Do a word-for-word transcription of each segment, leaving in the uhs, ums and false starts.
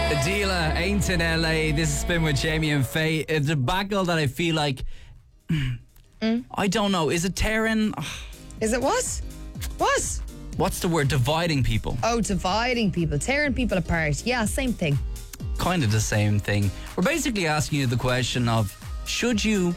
Adela, Ain't in L A. This has been with Jamie and Faye. It's a bagel that I feel like, mm. I don't know. Is it tearing? Is it what? What? What's the word? Dividing people. Oh, dividing people, tearing people apart. Yeah, same thing. Kind of the same thing. We're basically asking you the question of, should you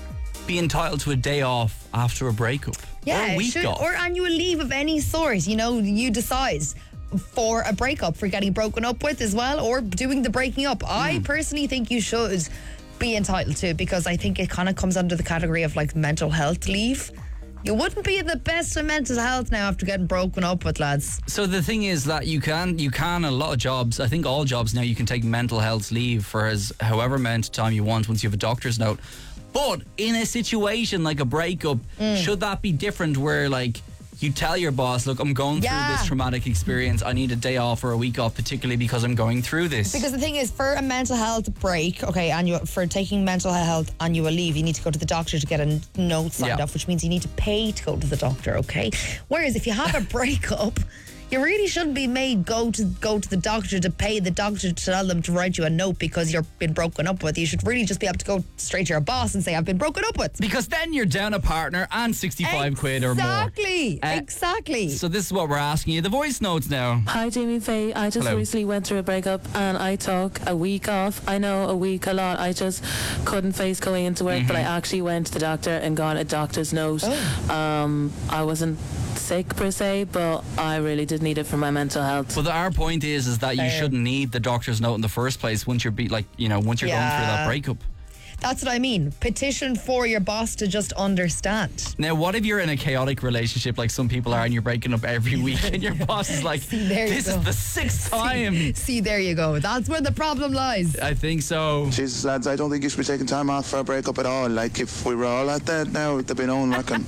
be entitled to a day off after a breakup? Yeah, or a week should, off? or annual leave of any sort. You know, you decide for a breakup, for getting broken up with as well, or doing the breaking up. Mm. I personally think you should be entitled to, because I think it kind of comes under the category of like mental health leave. You wouldn't be in the best of mental health now after getting broken up with, lads. So the thing is that you can, you can, a lot of jobs, I think all jobs now, you can take mental health leave for as however amount of time you want once you have a doctor's note. But in a situation like a breakup, mm. should that be different where like you tell your boss, look, I'm going yeah. through this traumatic experience. I need a day off or a week off, particularly because I'm going through this. Because the thing is, for a mental health break, okay, annual, for taking mental health annual leave, you need to go to the doctor to get a note signed yeah. off, which means you need to pay to go to the doctor, okay? Whereas if you have a breakup, you really shouldn't be made go to go to the doctor to pay the doctor to tell them to write you a note because you've been broken up with. You should really just be able to go straight to your boss and say, I've been broken up with. Because then you're down a partner and sixty-five quid or more. Exactly, uh, exactly. So this is what we're asking you. The voice notes now. Hi, Jamie Faye. I just Hello. recently went through a breakup and I took a week off. I know a week a lot. I just couldn't face going into work, mm-hmm. but I actually went to the doctor and got a doctor's note. Oh. Um, I wasn't sick per se, but I really did need it for my mental health. Well, the, our point is is that you shouldn't need the doctor's note in the first place once you're be like you know once you're yeah. going through that breakup. That's what I mean. Petition for your boss to just understand. Now, what if you're in a chaotic relationship like some people are and you're breaking up every week and your boss is like, See, there you this go. is the sixth time. See, see, there you go. That's where the problem lies. I think so. Jesus, lads, I don't think you should be taking time off for a breakup at all. Like, if we were all at that now, it'd be no one reckon.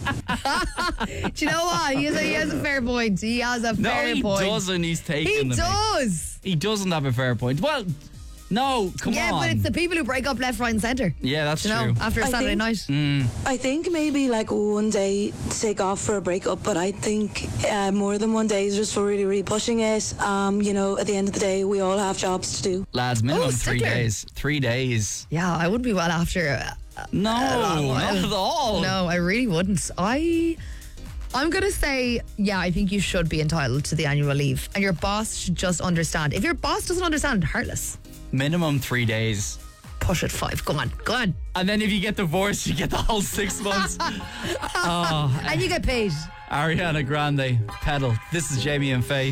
Do you know what? He has, a, he has a fair point. He has a no, fair he point. doesn't. He's taking He them. does. He doesn't have a fair point. Well, no, come yeah, on. but it's the people who break up left, right and centre. Yeah, that's you know, true. after a I Saturday think, night. Mm. I think maybe like one day to take off for a breakup, but I think uh, more than one day is just for really, really pushing it. Um, you know, at the end of the day, we all have jobs to do. Lads, minimum Oh, three stickler. days. Three days. Yeah, I wouldn't be well after. Uh, No, a long while. not at all. No, I really wouldn't. I... I'm going to say, yeah, I think you should be entitled to the annual leave. And your boss should just understand. If your boss doesn't understand, heartless. Minimum three days. Push it five. Go on, go on. And then if you get divorced, you get the whole six months. oh, And you get paid. Ariana Grande, Pedal. This is Jamie and Faye.